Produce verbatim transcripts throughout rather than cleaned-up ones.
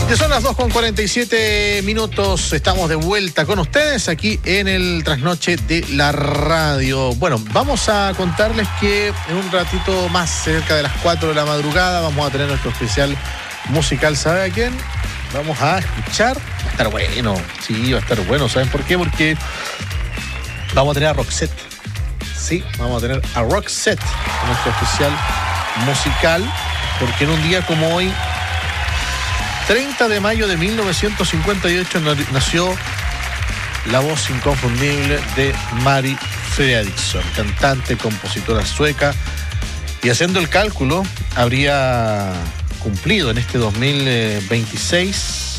Ya son las dos con cuarenta y siete minutos, estamos de vuelta con ustedes aquí en el Trasnoche de la Radio. Bueno, vamos a contarles que en un ratito más, cerca de las cuatro de la madrugada, vamos a tener nuestro especial musical, ¿sabe a quién? Vamos a escuchar, va a estar bueno, sí, va a estar bueno, ¿saben por qué? Porque vamos a tener a Roxette, sí, vamos a tener a Roxette en nuestro especial musical, porque en un día como hoy, treinta de mayo de mil novecientos cincuenta y ocho, nació la voz inconfundible de Mari Fredriksson, cantante, compositora sueca, y haciendo el cálculo, habría cumplido en este dos mil veintiséis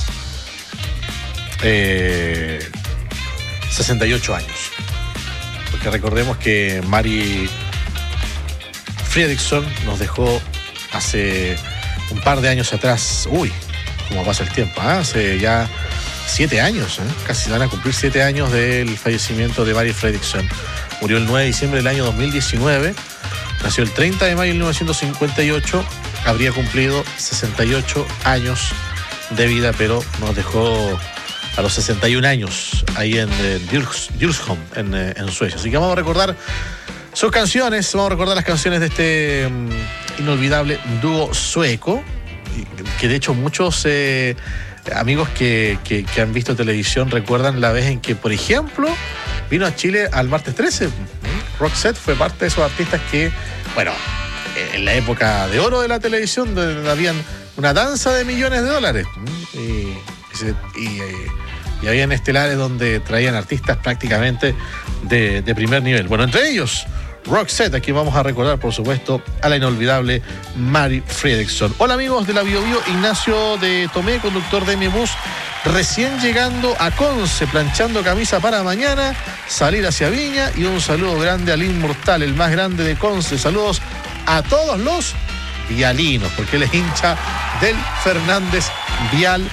eh, sesenta y ocho años. Porque recordemos que Mari Fredriksson nos dejó hace un par de años atrás, uy, como pasa el tiempo, ¿eh? Hace ya siete años, ¿eh? Casi van a cumplir siete años del fallecimiento de Mari Fredriksson. Murió el nueve de diciembre del año dos mil diecinueve, nació el treinta de mayo de mil novecientos cincuenta y ocho, habría cumplido sesenta y ocho años de vida, pero nos dejó a los sesenta y un años ahí en eh, Djursholm, en, eh, en Suecia. Así que vamos a recordar sus canciones, vamos a recordar las canciones de este um, inolvidable dúo sueco, que de hecho muchos eh, amigos que, que, que han visto televisión recuerdan la vez en que, por ejemplo, vino a Chile al martes trece. Roxette fue parte de esos artistas que, bueno, en la época de oro de la televisión, donde habían una danza de millones de dólares. Y, y, y, y habían estelares donde traían artistas prácticamente de, de primer nivel. Bueno, entre ellos Roxette, aquí vamos a recordar, por supuesto, a la inolvidable Mari Fredriksson. Hola amigos de la Bio Bio, Ignacio de Tomé, conductor de mi bus, recién llegando a Conce, planchando camisa para mañana, salir hacia Viña, y un saludo grande al Inmortal, el más grande de Conce. Saludos a todos los vialinos, porque él es hincha del Fernández Vial.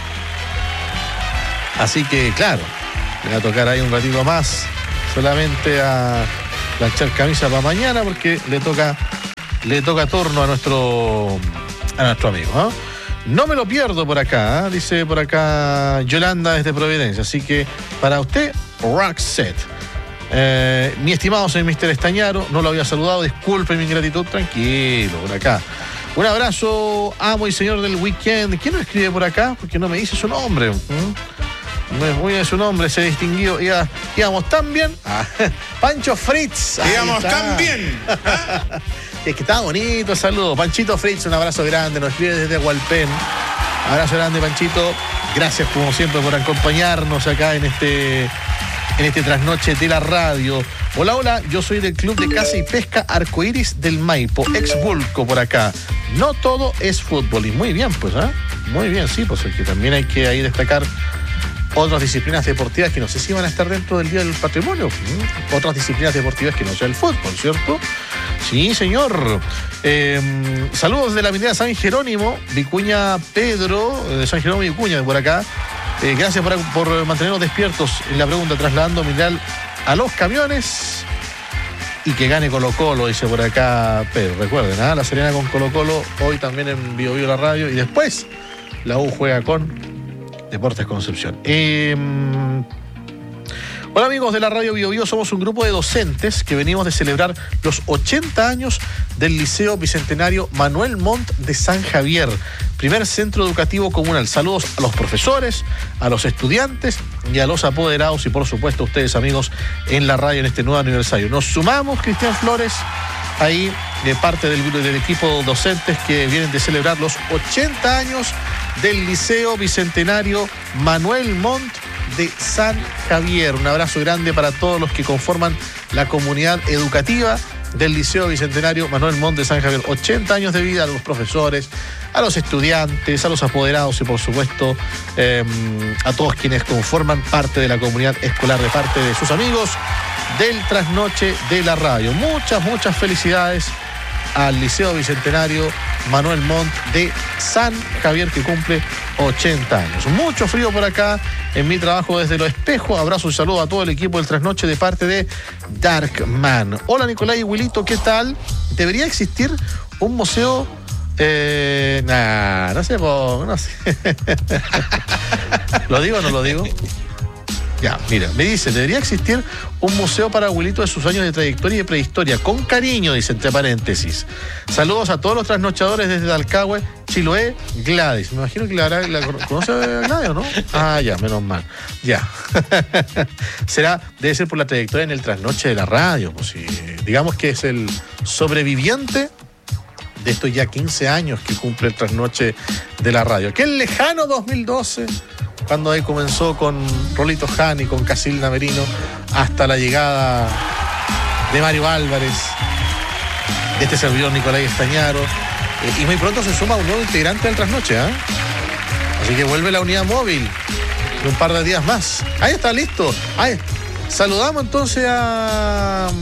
Así que, claro, le va a tocar ahí un ratito más, solamente a planchar camisa para mañana, porque le toca le toca turno a nuestro a nuestro amigo, ¿eh? No me lo pierdo por acá, ¿eh? Dice por acá Yolanda desde Providencia. Así que para usted, Roxette. Eh, mi estimado señor mister Estañaro, no lo había saludado, disculpe mi ingratitud, tranquilo, por acá. Un abrazo, amo y señor del weekend. ¿Quién nos escribe por acá? Porque no me dice su nombre. ¿Mm? No es muy bien su nombre, se distinguió. Iba, íbamos tan bien. Ah, Pancho Fritz. Íbamos tan bien. Es que estaba bonito, saludos. Panchito Fritz, un abrazo grande, nos escribe desde Hualpén. Abrazo grande, Panchito. Gracias como siempre por acompañarnos acá en este, en este trasnoche de la radio. Hola, hola, yo soy del Club de Caza y Pesca Arcoiris del Maipo, ex Bulco por acá. No todo es fútbol. Y muy bien, pues, ¿ah? ¿eh? Muy bien, sí, pues es que también hay que ahí destacar otras disciplinas deportivas que no sé si van a estar dentro del Día del Patrimonio. ¿Mm? Otras disciplinas deportivas que no sea el fútbol, ¿cierto? Sí, señor. Eh, saludos de la avenida San Jerónimo, Vicuña Pedro, de San Jerónimo y Vicuña, por acá. Eh, gracias por, por mantenernos despiertos en la pregunta, trasladando mineral a los camiones. Y que gane Colo Colo, dice por acá Pedro. Recuerden, ¿eh? La Serena con Colo Colo, hoy también en Bio Bio la radio. Y después la U juega con Deportes Concepción. Eh, hola amigos de la radio Bio Bio, somos un grupo de docentes que venimos de celebrar los ochenta años del Liceo Bicentenario Manuel Montt de San Javier, primer centro educativo comunal. Saludos a los profesores, a los estudiantes y a los apoderados y por supuesto a ustedes amigos en la radio en este nuevo aniversario. Nos sumamos, Cristian Flores, ahí de parte del, del equipo docentes que vienen de celebrar los ochenta años del Liceo Bicentenario Manuel Montt de San Javier. Un abrazo grande para todos los que conforman la comunidad educativa del Liceo Bicentenario Manuel Montt de San Javier. ochenta años de vida a los profesores, a los estudiantes, a los apoderados y por supuesto eh, a todos quienes conforman parte de la comunidad escolar de parte de sus amigos del Trasnoche de la Radio. Muchas, muchas felicidades al Liceo Bicentenario Manuel Montt de San Javier, que cumple ochenta años. Mucho frío por acá en mi trabajo desde Los Espejos. Abrazo y saludo a todo el equipo del Trasnoche de parte de Darkman. Hola Nicolás y Wilito, ¿qué tal? Debería existir un museo Eh, nah, no sé, no sé. ¿Lo digo o no lo digo? Ya, mira, me dice, debería existir un museo para abuelitos de sus años de trayectoria y de prehistoria. Con cariño, dice entre paréntesis. Saludos a todos los trasnochadores desde Dalcahue, Chiloé, Gladys. Me imagino que la, la conoce a Gladys, ¿o no? Ah, ya, menos mal. Ya. Será, debe ser por la trayectoria en el trasnoche de la radio. Pues, sí. Digamos que es el sobreviviente de estos ya quince años que cumple el trasnoche de la radio. Aquel lejano dos mil doce, cuando ahí comenzó con Rolito Ján y con Casilda Merino, hasta la llegada de Mario Álvarez, de este servidor Nicolás Estañaro, eh, y muy pronto se suma un nuevo integrante del trasnoche, ¿eh? Así que vuelve la unidad móvil en un par de días más. Ahí está, listo. Ahí. Saludamos entonces a...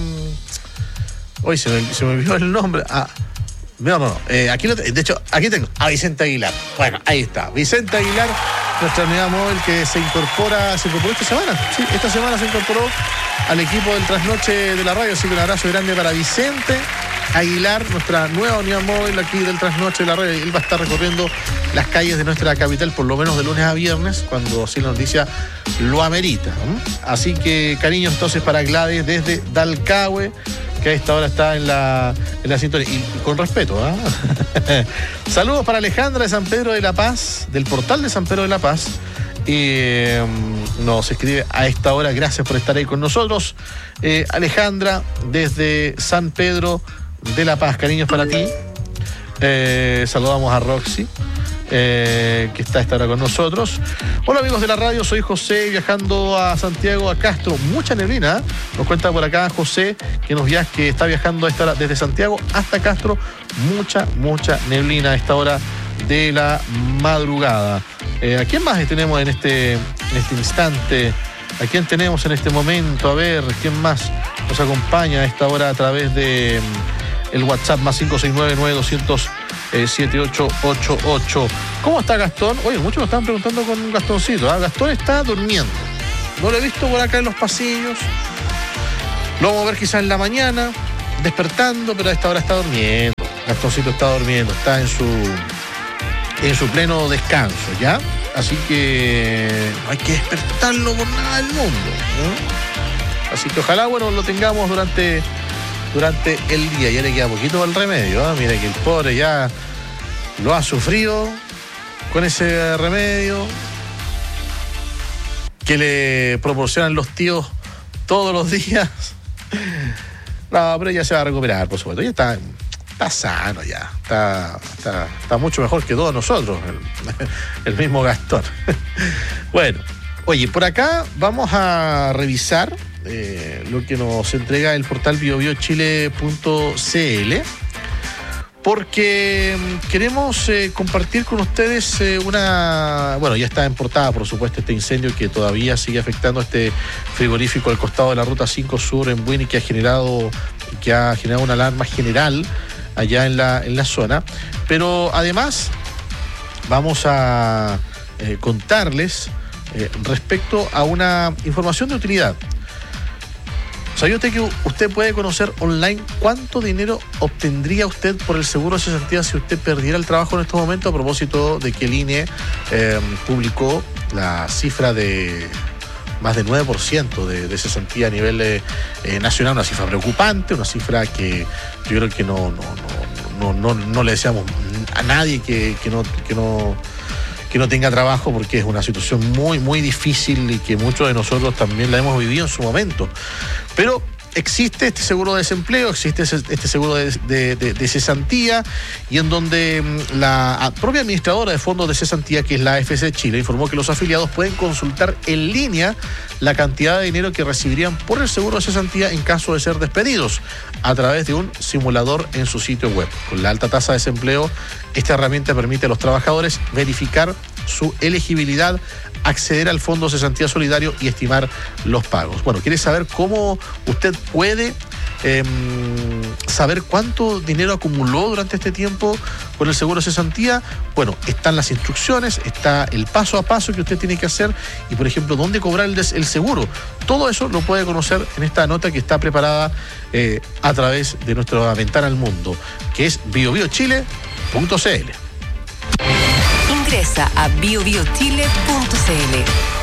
Hoy se me, se me olvidó el nombre. A... No, no, eh, aquí lo, de hecho, aquí tengo a Vicente Aguilar. Bueno, ahí está. Vicente Aguilar, nuestra unidad móvil que se incorpora, se incorporó esta semana. Sí, esta semana se incorporó al equipo del trasnoche de la radio. Así que un abrazo grande para Vicente Aguilar, nuestra nueva unidad móvil aquí del trasnoche de la radio. Él va a estar recorriendo las calles de nuestra capital, por lo menos de lunes a viernes, cuando así la noticia lo amerita. ¿Mm? Así que cariños entonces para Gladys desde Dalcahue, que a esta hora está en la, en la sintonía. Y, y con respeto, ¿eh? Saludos para Alejandra de San Pedro de la Paz, del portal de San Pedro de la Paz. Y eh, nos escribe a esta hora, gracias por estar ahí con nosotros. Eh, Alejandra, desde San Pedro de la Paz, cariños para ti. Eh, saludamos a Roxy, eh, que está a esta hora con nosotros. Hola amigos de la radio, soy José, viajando a Santiago, a Castro. Mucha neblina, ¿eh? Nos cuenta por acá José, que nos viaja, que está viajando a esta hora desde Santiago hasta Castro. Mucha, mucha neblina a esta hora de la madrugada. Eh, ¿A quién más tenemos en este, en este instante? ¿A quién tenemos en este momento? A ver, ¿quién más nos acompaña a esta hora a través de mm, el WhatsApp más cinco seis nueve, nueve dos cero cero, siete ocho ocho ocho? ¿Cómo está Gastón? Oye, muchos me estaban preguntando con Gastoncito. ¿eh? Gastón está durmiendo. No lo he visto por acá en los pasillos. Lo vamos a ver quizás en la mañana, despertando, pero a esta hora está durmiendo. Gastoncito está durmiendo, está en su, en su pleno descanso, ¿ya? Así que no hay que despertarlo por nada del mundo, ¿no? Así que ojalá, bueno, lo tengamos durante, durante el día. Ya le queda poquito el remedio, ¿eh? Mira que el pobre ya lo ha sufrido con ese remedio que le proporcionan los tíos todos los días. No, pero ya se va a recuperar, por supuesto. Ya está, está sano ya. Está, está, está mucho mejor que todos nosotros, el, el mismo Gastón. Bueno, oye, por acá vamos a revisar eh, lo que nos entrega el portal bio bio chile punto c l, porque queremos eh, compartir con ustedes eh, una... Bueno, ya está en portada, por supuesto, este incendio que todavía sigue afectando a este frigorífico al costado de la Ruta cinco Sur en Buin, que ha generado, que ha generado una alarma general allá en la, en la zona. Pero además vamos a eh, contarles eh, respecto a una información de utilidad. ¿Sabía usted que usted puede conocer online cuánto dinero obtendría usted por el seguro de cesantía si usted perdiera el trabajo en estos momentos? A propósito de que el I N E eh, publicó la cifra de más del nueve por ciento de, de cesantía a nivel eh, eh, nacional, una cifra preocupante, una cifra que yo creo que no, no, no, no, no, no le deseamos a nadie que, que no... Que no que no tenga trabajo, porque es una situación muy, muy difícil y que muchos de nosotros también la hemos vivido en su momento. Pero existe este seguro de desempleo, existe este seguro de, de, de, de cesantía, y en donde la propia administradora de fondos de cesantía, que es la A F C Chile, informó que los afiliados pueden consultar en línea la cantidad de dinero que recibirían por el seguro de cesantía en caso de ser despedidos a través de un simulador en su sitio web. Con la alta tasa de desempleo, esta herramienta permite a los trabajadores verificar su elegibilidad, acceder al Fondo de Cesantía Solidario y estimar los pagos. Bueno, ¿quiere saber cómo usted puede eh, saber cuánto dinero acumuló durante este tiempo con el seguro de cesantía? Bueno, están las instrucciones, está el paso a paso que usted tiene que hacer y, por ejemplo, dónde cobrar el, des- el seguro. Todo eso lo puede conocer en esta nota que está preparada eh, a través de nuestra ventana al mundo, que es bio bio chile punto c l. Ingresa a bio bio chile punto c l.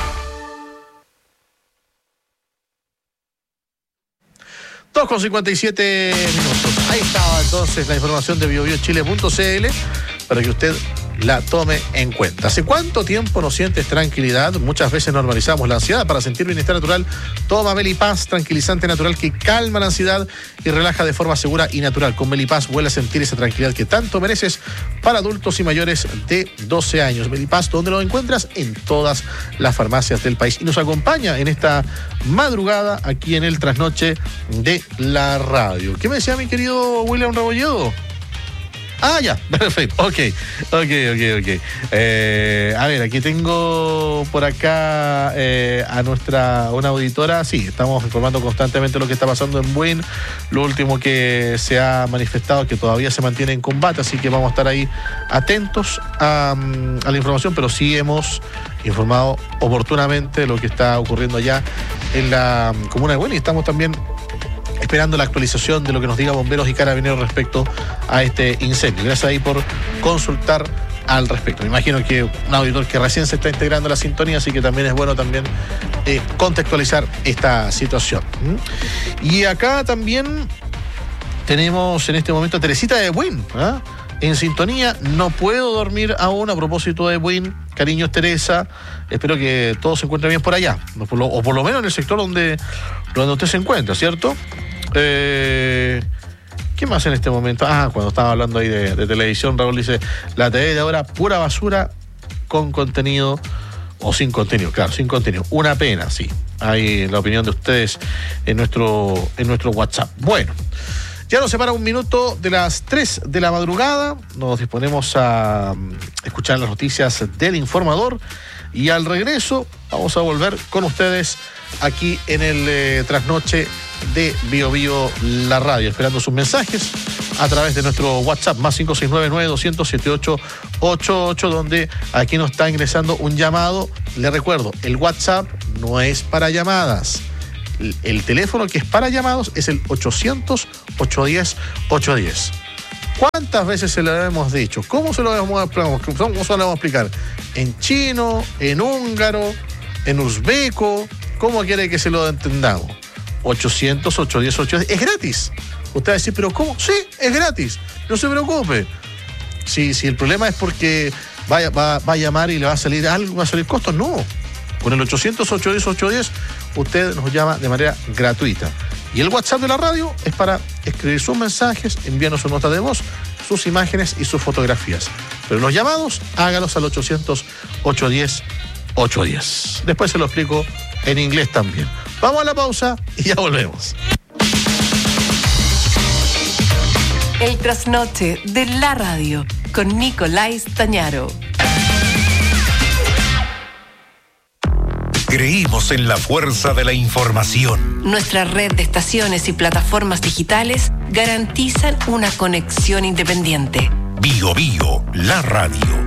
dos con cincuenta y siete minutos. Ahí estaba entonces la información de bio bio chile punto c l para que usted la tome en cuenta. ¿Hace cuánto tiempo no sientes tranquilidad? Muchas veces normalizamos la ansiedad. Para sentir bienestar natural, toma Melipaz, tranquilizante natural que calma la ansiedad y relaja de forma segura y natural. Con Melipaz vuelve a sentir esa tranquilidad que tanto mereces para adultos y mayores de doce años. Melipaz, ¿dónde lo encuentras? En todas las farmacias del país. Y nos acompaña en esta madrugada aquí en el trasnoche de la radio. ¿Qué me decía mi querido William Rebolledo? Ah, ya, perfecto, ok, ok, ok, ok. Eh, a ver, aquí tengo por acá eh, a nuestra, una auditora. Sí, estamos informando constantemente lo que está pasando en Buin. Lo último que se ha manifestado que todavía se mantiene en combate, así que vamos a estar ahí atentos a, a la información, pero sí hemos informado oportunamente de lo que está ocurriendo allá en la comuna de Buin y estamos también esperando la actualización de lo que nos diga bomberos y carabineros respecto a este incendio. Gracias ahí por consultar al respecto. Me imagino que un auditor que recién se está integrando a la sintonía, así que también es bueno también eh, contextualizar esta situación. ¿Mm? Y acá también tenemos en este momento a Teresita de Buin, ¿eh? En sintonía. No puedo dormir aún a propósito de Buin. Cariños, Teresa. Espero que todo se encuentre bien por allá, o por lo, o por lo menos en el sector donde, donde usted se encuentra, ¿cierto? Eh, ¿Qué más en este momento? Ah, cuando estaba hablando ahí de, de televisión, Raúl dice, la T V de ahora, pura basura con contenido, o sin contenido, claro, sin contenido. Una pena, sí. Hay la opinión de ustedes en nuestro, en nuestro WhatsApp. Bueno, ya nos separa un minuto de las tres de la madrugada. Nos disponemos a escuchar las noticias del informador y al regreso vamos a volver con ustedes aquí en el eh, trasnoche de Bio Bio la radio, esperando sus mensajes a través de nuestro WhatsApp más cinco seis nueve nueve dos cero cero siete ocho ocho ocho, donde aquí nos está ingresando un llamado. Le recuerdo, el WhatsApp no es para llamadas. El, el teléfono que es para llamados es el ochocientos, ochocientos diez, ochocientos diez. ¿Cuántas veces se lo hemos dicho? ¿Cómo se lo vamos a explicar? ¿Cómo se lo vamos a explicar? ¿En chino? ¿En húngaro? ¿En uzbeco? ¿Cómo quiere que se lo entendamos? ochocientos, ochocientos diez, ochocientos diez. Es gratis. Usted va a decir, ¿pero cómo? Sí, es gratis. No se preocupe. Si, si el problema es porque vaya, va, va a llamar y le va a salir algo, va a salir costo, no. Con el ochocientos, ochocientos diez, ochocientos diez, usted nos llama de manera gratuita. Y el WhatsApp de la radio es para escribir sus mensajes, enviarnos su nota de voz, sus imágenes y sus fotografías. Pero los llamados, hágalos al ochocientos, ochocientos diez, ochocientos diez. Después se lo explico en inglés también. Vamos a la pausa y ya volvemos. El trasnoche de la radio con Nicolás Tañaro. Creímos en la fuerza de la información. Nuestra red de estaciones y plataformas digitales garantizan una conexión independiente. Bio Bio, la radio.